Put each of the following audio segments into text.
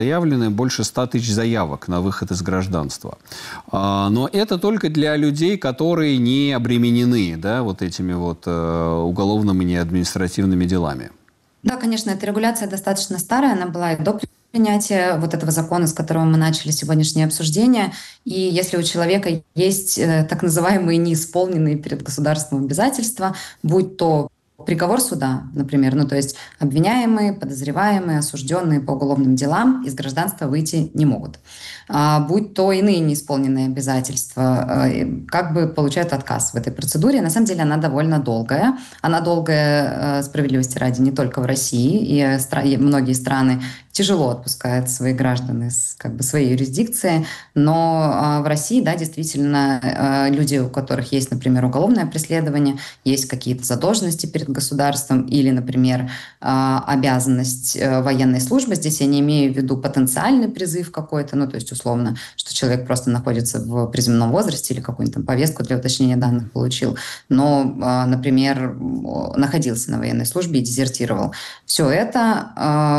заявлены больше 100 тысяч заявок на выход из гражданства. Но это только для людей, которые не обременены, да, вот этими вот уголовными и административными делами. Да, конечно, эта регуляция достаточно старая, она была и до принятия вот этого закона, с которого мы начали сегодняшнее обсуждение. И если у человека есть так называемые неисполненные перед государством обязательства, будь то приговор суда, например, ну то есть обвиняемые, подозреваемые, осужденные по уголовным делам из гражданства выйти не могут. Будь то иные неисполненные обязательства, как бы получают отказ в этой процедуре. На самом деле она довольно долгая. Она долгая, справедливости ради, не только в России. И многие страны тяжело отпускают своих граждан из как бы своей юрисдикции. Но в России, да, действительно, люди, у которых есть, например, уголовное преследование, есть какие-то задолженности перед государством или, например, обязанность военной службы. Здесь я не имею в виду потенциальный призыв какой-то, ну, то есть условно, что человек просто находится в призывном возрасте или какую-нибудь там повестку для уточнения данных получил, но, например, находился на военной службе и дезертировал. Все это,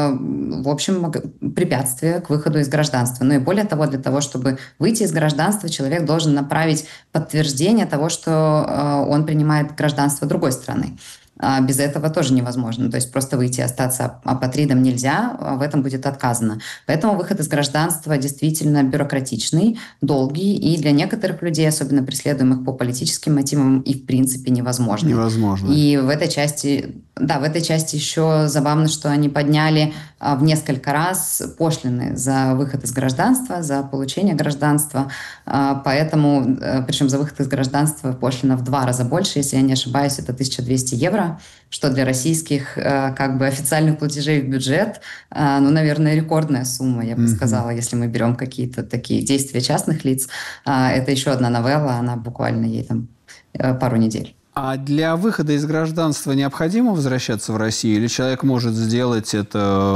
в общем, препятствие к выходу из гражданства. Ну и более того, для того, чтобы выйти из гражданства, человек должен направить подтверждение того, что он принимает гражданство другой страны. Без этого тоже невозможно. То есть просто выйти и остаться апатридом нельзя, в этом будет отказано. Поэтому выход из гражданства действительно бюрократичный, долгий, и для некоторых людей, особенно преследуемых по политическим мотивам, и в принципе невозможно. Невозможно. И в этой части, да, в этой части еще забавно, что они подняли в несколько раз пошлины за выход из гражданства, за получение гражданства. Поэтому, причем за выход из гражданства пошлина в 2 раза больше, если я не ошибаюсь, это 1200 евро, что для российских как бы официальных платежей в бюджет, ну, наверное, рекордная сумма, я бы сказала, если мы берем какие-то такие действия частных лиц. Это еще одна новелла, она буквально ей там пару недель. А для выхода из гражданства необходимо возвращаться в Россию, или человек может сделать это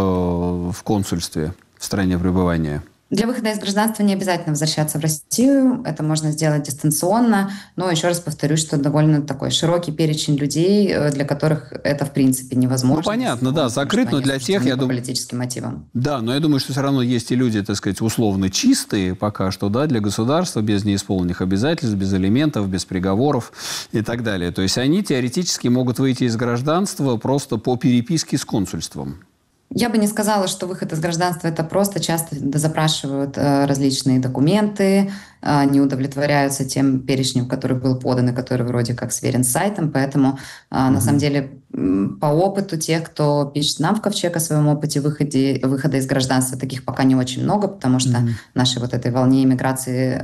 в консульстве в стране пребывания? Для выхода из гражданства не обязательно возвращаться в Россию. Это можно сделать дистанционно. Но еще раз повторюсь, что довольно такой широкий перечень людей, для которых это в принципе невозможно. Ну, понятно, да, закрыт, но для тех, я думаю... По политическим мотивам. Да, но я думаю, что все равно есть и люди, так сказать, условно чистые пока что, да, для государства, без неисполненных обязательств, без элементов, без приговоров и так далее. То есть они теоретически могут выйти из гражданства просто по переписке с консульством. Я бы не сказала, что выход из гражданства это просто. Часто запрашивают различные документы, не удовлетворяются тем перечнем, который был подан и который вроде как сверен с сайтом. Поэтому, на самом деле, по опыту тех, кто пишет нам в Ковчег о своем опыте выхода из гражданства, таких пока не очень много, потому что нашей вот этой волне иммиграции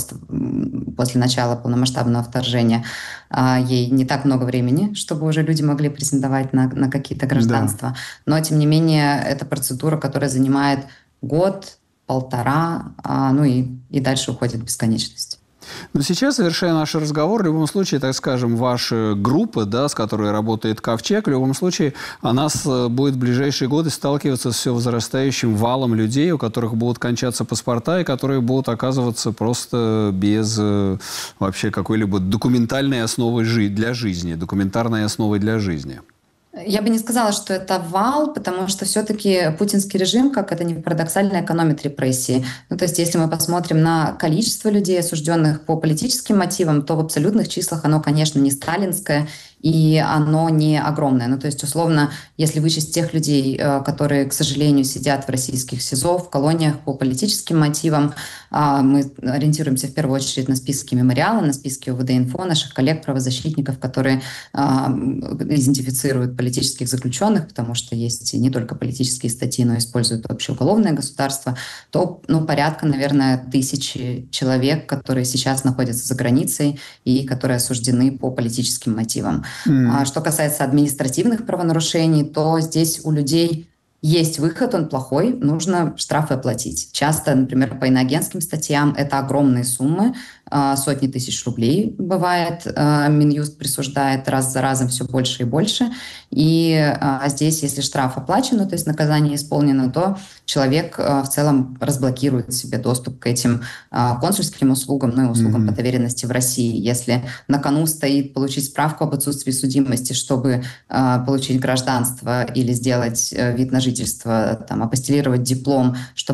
после начала полномасштабного вторжения ей не так много времени, чтобы уже люди могли претендовать на какие-то гражданства. Да. Но, тем не менее, это процедура, которая занимает год, полтора, ну и дальше уходит в бесконечность. Но сейчас, завершая наш разговор, в любом случае, так скажем, ваша группа, да, с которой работает Ковчег, в любом случае, она будет в ближайшие годы сталкиваться с все возрастающим валом людей, у которых будут кончаться паспорта и которые будут оказываться просто без вообще какой-либо документальной основы для жизни, документарной основы для жизни. Я бы не сказала, что это вал, потому что все-таки путинский режим, как это ни парадоксально, экономит репрессии. Ну, то есть если мы посмотрим на количество людей, осужденных по политическим мотивам, то в абсолютных числах оно, конечно, не сталинское, и оно не огромное. Ну, то есть, условно, если вычесть тех людей, которые, к сожалению, сидят в российских СИЗО, в колониях по политическим мотивам, мы ориентируемся в первую очередь на списки мемориала, на списки УВД-инфо, наших коллег-правозащитников, которые идентифицируют политических заключенных, потому что есть не только политические статьи, но и используют общеуголовное государство, то порядка, наверное, 1000 человек, которые сейчас находятся за границей и которые осуждены по политическим мотивам. Что касается административных правонарушений, то здесь у людей есть выход, он плохой, нужно штрафы оплатить. Часто, например, по иноагентским статьям это огромные суммы, сотни тысяч рублей бывает, Минюст присуждает раз за разом все больше и больше. И здесь, если штраф оплачен, то есть наказание исполнено, то человек в целом разблокирует себе доступ к этим консульским услугам, ну и услугам по доверенности в России. Если на кону стоит получить справку об отсутствии судимости, чтобы получить гражданство или сделать вид на жительство, там, апостилировать диплом, чтобы